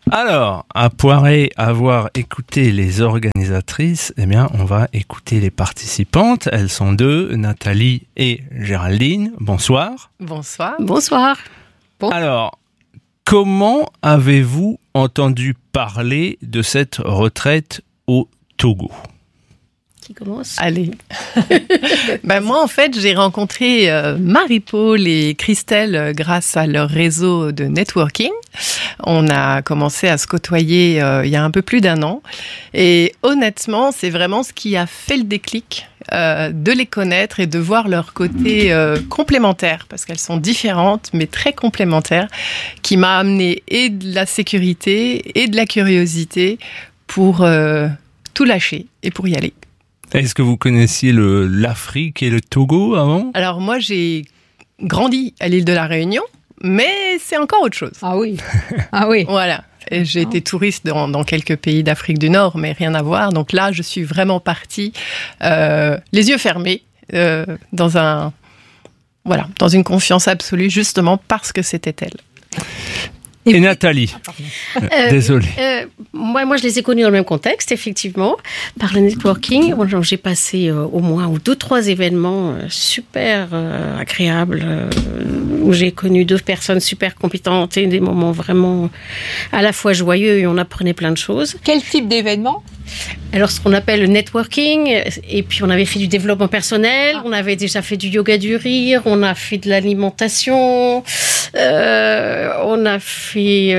Alors, après avoir écouté les organisatrices, eh bien, on va écouter les participantes. Elles sont deux, Nathalie et Géraldine. Bonsoir. Bonsoir. Bonsoir. Bon. Alors, comment avez-vous entendu parler de cette retraite au Togo ? Qui commence ? Allez. Moi, en fait, j'ai rencontré Marie-Paul et Christelle grâce à leur réseau de networking. On a commencé à se côtoyer il y a un peu plus d'1 an. Et honnêtement, c'est vraiment ce qui a fait le déclic de les connaître et de voir leur côté complémentaire, parce qu'elles sont différentes, mais très complémentaires, qui m'a amené et de la sécurité et de la curiosité pour tout lâcher et pour y aller. Est-ce que vous connaissiez l'Afrique et le Togo avant ? Alors moi, j'ai grandi à l'île de la Réunion, mais c'est encore autre chose. Ah oui. Ah oui. Voilà. Et j'ai été touriste dans quelques pays d'Afrique du Nord, mais rien à voir. Donc là, je suis vraiment partie les yeux fermés dans une confiance absolue, justement parce que c'était elle. Et Nathalie, désolée. Moi, je les ai connus dans le même contexte, effectivement, par le networking. J'ai passé au moins 2-3 événements super agréables, où j'ai connu 2 personnes super compétentes et des moments vraiment à la fois joyeux et on apprenait plein de choses. Quel type d'événement ? Alors, ce qu'on appelle le networking, et puis on avait fait du développement personnel, on avait déjà fait du yoga du rire, on a fait de l'alimentation, on a fait... il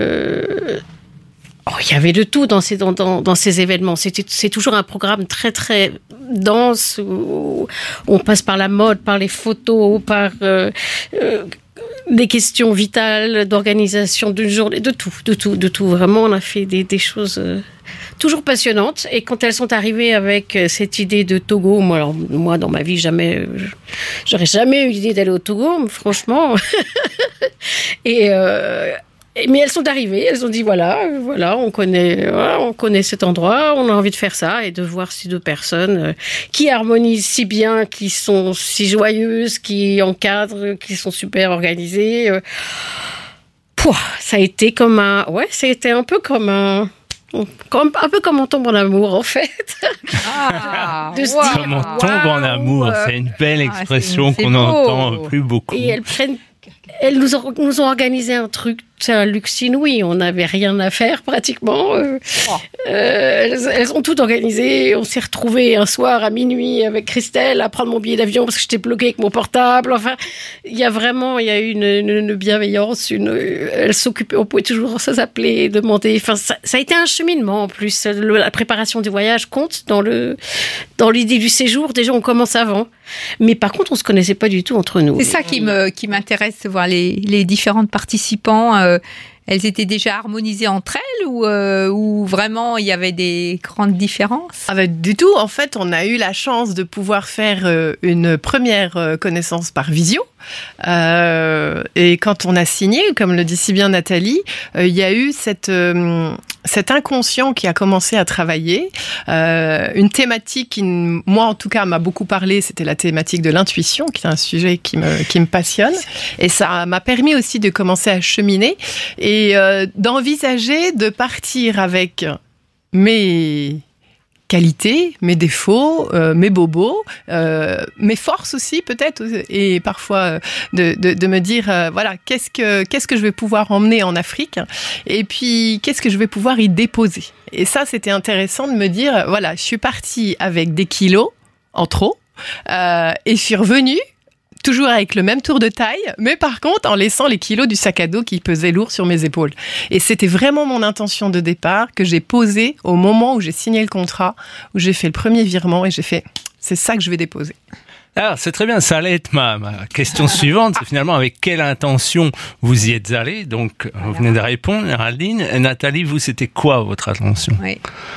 y avait de tout dans ces événements. C'est toujours un programme très, très dense, où on passe par la mode, par les photos, par... des questions vitales, d'organisation d'une journée, de tout. Vraiment, on a fait des choses toujours passionnantes. Et quand elles sont arrivées avec cette idée de Togo, moi dans ma vie, j'aurais jamais eu l'idée d'aller au Togo, franchement. Mais elles sont arrivées, elles ont dit voilà, on connaît cet endroit, on a envie de faire ça et de voir ces 2 personnes qui harmonisent si bien, qui sont si joyeuses, qui encadrent, qui sont super organisées. Ça a été un peu comme on tombe en amour, en fait. Comme on tombe en amour, c'est une belle expression qu'on n'entend plus beaucoup. Et elles nous ont organisé un truc, c'est un luxe inouï. On n'avait rien à faire pratiquement. Elles ont tout organisé. On s'est retrouvés un soir à minuit avec Christelle à prendre mon billet d'avion parce que j'étais bloquée avec mon portable. Enfin, il y a eu une bienveillance. Elles s'occupaient. On pouvait toujours s'appeler, demander. Enfin, ça a été un cheminement en plus. La préparation du voyage compte dans l'idée du séjour. Déjà, on commence avant. Mais par contre, on se connaissait pas du tout entre nous. C'est ça qui m'intéresse, de voir les différentes participants. Elles étaient déjà harmonisées entre elles ou vraiment il y avait des grandes différences ? Du tout. En fait, on a eu la chance de pouvoir faire une première connaissance par visio. Et quand on a signé, comme le dit si bien Nathalie, il y a eu cet inconscient qui a commencé à travailler. Une thématique qui, moi en tout cas, m'a beaucoup parlé, c'était la thématique de l'intuition, qui est un sujet qui me passionne. Et ça m'a permis aussi de commencer à cheminer et d'envisager de partir avec mes qualités, mes défauts, mes bobos, mes forces aussi peut-être, et parfois de me dire voilà, qu'est-ce que je vais pouvoir emmener en Afrique, et puis qu'est-ce que je vais pouvoir y déposer. Et ça, c'était intéressant de me dire voilà, je suis partie avec des kilos en trop et je suis revenue toujours avec le même tour de taille, mais par contre en laissant les kilos du sac à dos qui pesaient lourd sur mes épaules. Et c'était vraiment mon intention de départ que j'ai posée au moment où j'ai signé le contrat, où j'ai fait le premier virement et j'ai fait « c'est ça que je vais déposer ». Alors, c'est très bien, ça allait être ma question suivante, c'est finalement avec quelle intention vous y êtes allé. Donc, vous venez de répondre, Géraldine. Nathalie, vous, c'était quoi votre intention ? Oui.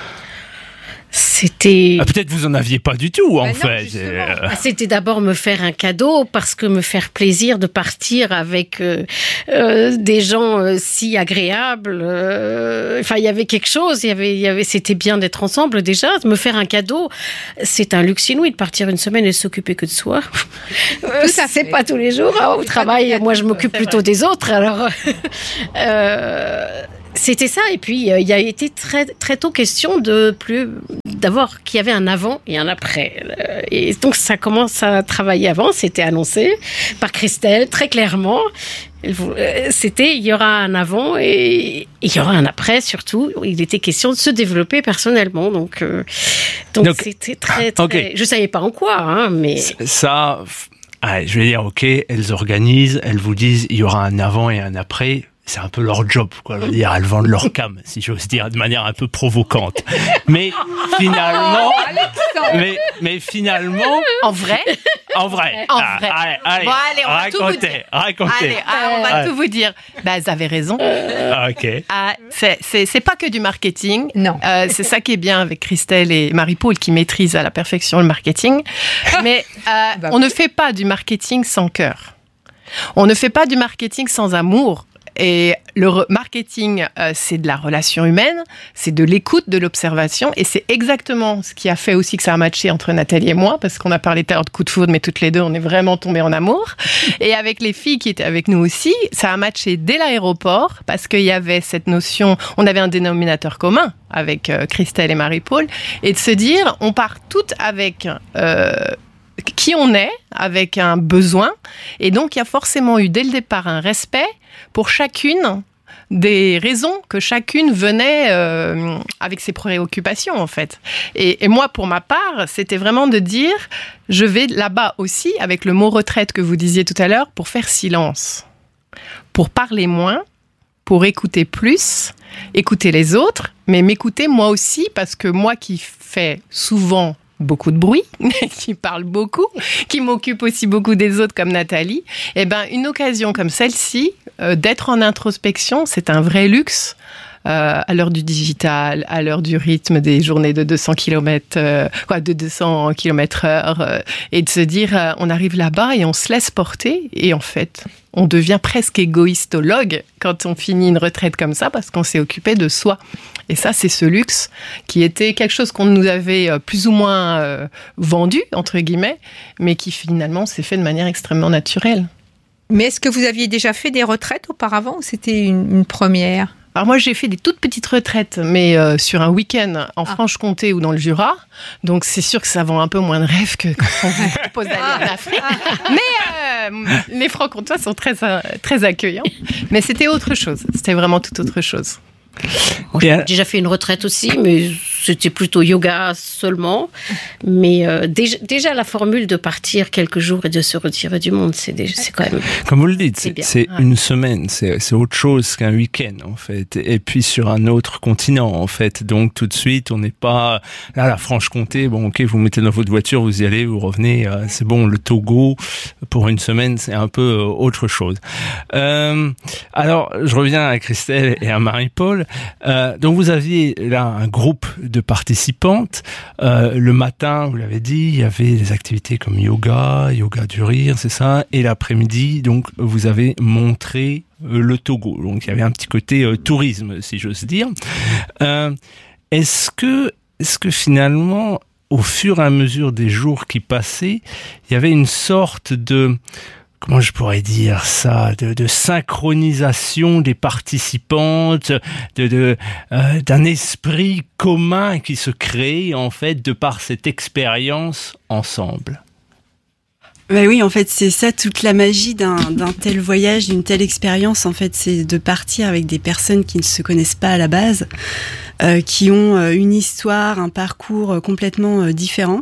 C'était... peut-être vous en aviez pas du tout, en fait. C'était d'abord me faire un cadeau, parce que me faire plaisir de partir avec des gens si agréables. Il y avait quelque chose, c'était bien d'être ensemble déjà. Me faire un cadeau, c'est un luxe inouï de partir une semaine et s'occuper que de soi. Ça, c'est pas tous les jours. Au travail, moi, je m'occupe plutôt des autres. Alors... C'était ça, et puis il y a été très, très tôt question d'avoir qu'il y avait un avant et un après. Et donc ça commence à travailler avant, c'était annoncé par Christelle très clairement. C'était il y aura un avant et il y aura un après surtout. Il était question de se développer personnellement, donc c'était très, okay. Je savais pas en quoi, hein, mais ça. Je vais dire, ok, elles organisent, elles vous disent il y aura un avant et un après. C'est un peu leur job, quoi. Je veux dire, elles vendent leur cam, si j'ose dire, de manière un peu provocante. Mais finalement, mais finalement, en vrai. Allez, Bon, allez, on va tout vous dire. Racontez. Allez, on va tout vous dire. Elles avaient raison. Ok. C'est pas que du marketing. Non. C'est ça qui est bien avec Christelle et Marie-Paul qui maîtrisent à la perfection le marketing. Mais on ne fait pas du marketing sans cœur. On ne fait pas du marketing sans amour. Et le marketing, c'est de la relation humaine, c'est de l'écoute, de l'observation, et c'est exactement ce qui a fait aussi que ça a matché entre Nathalie et moi, parce qu'on a parlé tout à l'heure de coup de foudre, mais toutes les deux, on est vraiment tombées en amour. Et avec les filles qui étaient avec nous aussi, ça a matché dès l'aéroport, parce qu'il y avait cette notion, on avait un dénominateur commun avec Christelle et Marie-Paul, et de se dire, on part toutes avec qui on est, avec un besoin, et donc il y a forcément eu dès le départ un respect pour chacune des raisons que chacune venait avec ses préoccupations en fait. Et moi pour ma part, c'était vraiment de dire je vais là-bas aussi avec le mot retraite que vous disiez tout à l'heure pour faire silence, pour parler moins, pour écouter plus, écouter les autres, mais m'écouter moi aussi parce que moi qui fais souvent beaucoup de bruit, qui parle beaucoup, qui m'occupe aussi beaucoup des autres comme Nathalie, une occasion comme celle-ci, d'être en introspection, c'est un vrai luxe. À l'heure du digital, à l'heure du rythme des journées de 200 km/h, et de se dire, on arrive là-bas et on se laisse porter, et en fait, on devient presque égoïstologue quand on finit une retraite comme ça, parce qu'on s'est occupé de soi. Et ça, c'est ce luxe qui était quelque chose qu'on nous avait plus ou moins vendu, entre guillemets, mais qui finalement s'est fait de manière extrêmement naturelle. Mais est-ce que vous aviez déjà fait des retraites auparavant ou c'était une première ? Alors moi, j'ai fait des toutes petites retraites, mais sur un week-end en Franche-Comté ou dans le Jura. Donc, c'est sûr que ça vend un peu moins de rêve que quand on vous propose d'aller en Afrique. Mais les Francs-Comtois sont très, très accueillants. Mais c'était autre chose. C'était vraiment tout autre chose. J'ai déjà fait une retraite aussi, mais c'était plutôt yoga seulement. Mais déjà la formule de partir quelques jours et de se retirer du monde, c'est quand même... Comme vous le dites, c'est une semaine, c'est autre chose qu'un week-end en fait. Et puis sur un autre continent en fait. Donc tout de suite, on n'est pas... Là, la Franche-Comté, bon ok, vous mettez dans votre voiture, vous y allez, vous revenez, c'est bon, le Togo, pour une semaine, c'est un peu autre chose. Alors, je reviens à Christelle et à Marie-Paul. Donc vous aviez là un groupe de participantes. Le matin, vous l'avez dit, il y avait des activités comme yoga du rire, c'est ça. Et l'après-midi, donc vous avez montré le Togo. Donc il y avait un petit côté tourisme, si j'ose dire. Est-ce que finalement, au fur et à mesure des jours qui passaient, il y avait une sorte de... Comment je pourrais dire ça, de synchronisation des participantes, d'un esprit commun qui se crée en fait de par cette expérience ensemble. Ben oui, en fait, c'est ça toute la magie d'un tel voyage, d'une telle expérience. En fait, c'est de partir avec des personnes qui ne se connaissent pas à la base, qui ont une histoire, un parcours complètement différent,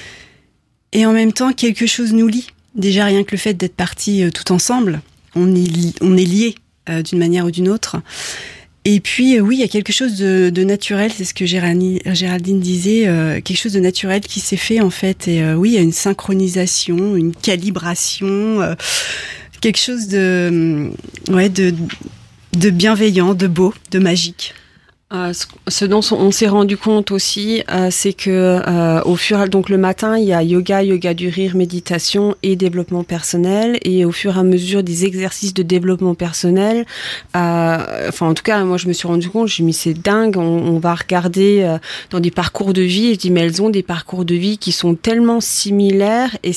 et en même temps quelque chose nous lie. Déjà, rien que le fait d'être partis tout ensemble, on est liés d'une manière ou d'une autre. Et puis, oui, il y a quelque chose de naturel, c'est ce que Géraldine disait, quelque chose de naturel qui s'est fait, en fait. Et oui, il y a une synchronisation, une calibration, quelque chose de bienveillant, de beau, de magique. Ce dont on s'est rendu compte aussi, c'est que au fur donc le matin, il y a yoga du rire, méditation et développement personnel. Et au fur et à mesure des exercices de développement personnel, en tout cas, moi, je me suis rendu compte, j'ai mis c'est dingue. On va regarder dans des parcours de vie. Et je dis mais elles ont des parcours de vie qui sont tellement similaires. Et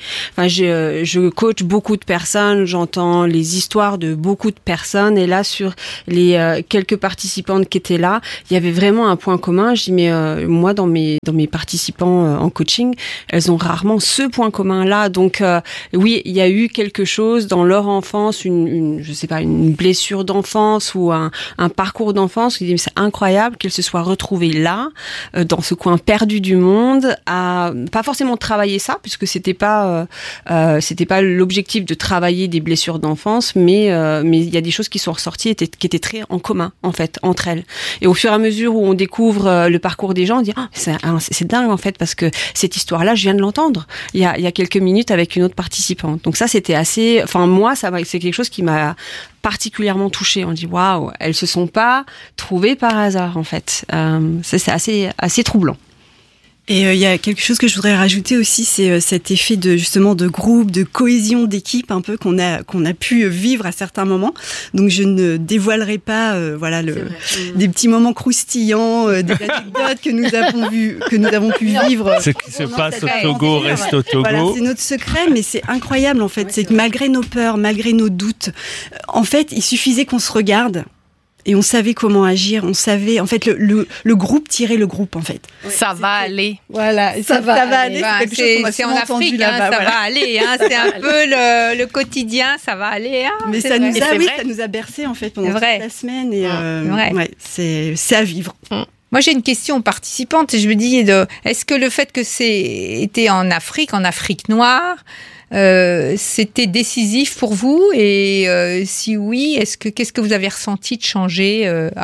je coach beaucoup de personnes, j'entends les histoires de beaucoup de personnes. Et là, sur les quelques participantes qui étaient là, il y avait vraiment un point commun. Je dis mais moi dans mes participants en coaching, elles ont rarement ce point commun là. Donc oui, il y a eu quelque chose dans leur enfance, je sais pas, une blessure d'enfance ou un parcours d'enfance. Je dis mais c'est incroyable qu'elles se soient retrouvées là, dans ce coin perdu du monde, à pas forcément travailler ça puisque c'était pas l'objectif de travailler des blessures d'enfance, mais il y a des choses qui sont ressorties qui étaient très en commun en fait entre elles. Et au fur et à mesure où on découvre le parcours des gens, on dit c'est dingue en fait parce que cette histoire-là, je viens de l'entendre il y a quelques minutes avec une autre participante. Donc ça, c'était assez. Enfin moi, c'est quelque chose qui m'a particulièrement touchée. On dit waouh, elles se sont pas trouvées par hasard en fait. C'est assez troublant. Et il y a quelque chose que je voudrais rajouter aussi, c'est cet effet de groupe, de cohésion d'équipe un peu qu'on a pu vivre à certains moments. Donc je ne dévoilerai pas des petits moments croustillants, des anecdotes que nous avons pu vivre. Ce qui se passe au Togo reste au Togo. Voilà, c'est notre secret, mais c'est incroyable en fait. C'est que malgré nos peurs, malgré nos doutes, en fait, il suffisait qu'on se regarde. Et on savait comment agir, on savait, en fait, le groupe tirait le groupe, en fait. Ça va aller. Voilà, ça va aller. C'est en Afrique, ça va aller. C'est un peu le quotidien, ça va aller. Mais ça nous a bercé, en fait, pendant toute la semaine. Et c'est à vivre. Moi, j'ai une question participante et je me dis, est-ce que le fait que c'était en Afrique noire, c'était décisif pour vous et si oui, qu'est-ce que vous avez ressenti de changer après ?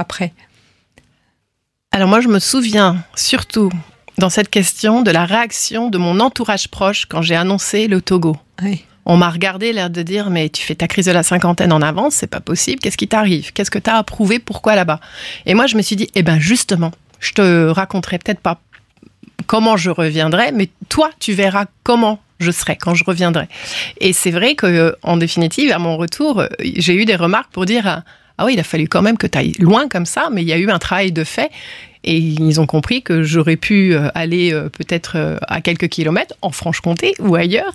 Alors moi, je me souviens surtout dans cette question de la réaction de mon entourage proche quand j'ai annoncé le Togo. Oui. On m'a regardé l'air de dire mais tu fais ta crise de la cinquantaine en avance, c'est pas possible. Qu'est-ce qui t'arrive ? Qu'est-ce que t'as approuvé ? Pourquoi là-bas ? Et moi, je me suis dit justement, je te raconterai peut-être pas comment je reviendrai, mais toi, tu verras comment je serai quand je reviendrai. Et c'est vrai que, en définitive, à mon retour, j'ai eu des remarques pour dire ah oui, il a fallu quand même que tu ailles loin comme ça, mais il y a eu un travail de fait. Et ils ont compris que j'aurais pu aller peut-être à quelques kilomètres, en Franche-Comté ou ailleurs.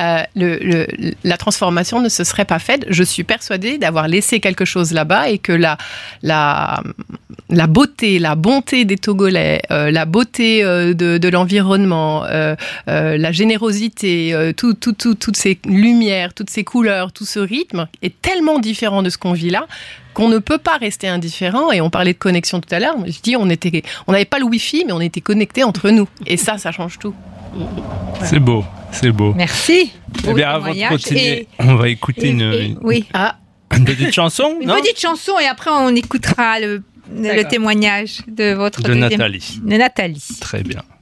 La transformation ne se serait pas faite. Je suis persuadée d'avoir laissé quelque chose là-bas et que la beauté, la bonté des Togolais, la beauté de l'environnement, la générosité, toutes ces lumières, toutes ces couleurs, tout ce rythme est tellement différent de ce qu'on vit là qu'on ne peut pas rester indifférent. Et on parlait de connexion tout à l'heure. Je dis, on n'avait pas le Wi-Fi, mais on était connectés entre nous. Et ça change tout. C'est beau, c'est beau. Merci. Eh bien, avant de continuer, on va écouter une petite chanson, une petite chanson, et après on écoutera le témoignage de votre Nathalie. De Nathalie. Très bien.